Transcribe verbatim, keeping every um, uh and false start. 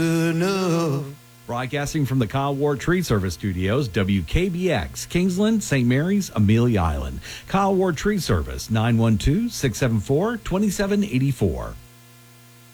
enough. Broadcasting from the Kyle Ward Tree Service Studios, W K B X, Kingsland, Saint Mary's, Amelia Island. Kyle Ward Tree Service, nine one two, six seven four, two seven eight four.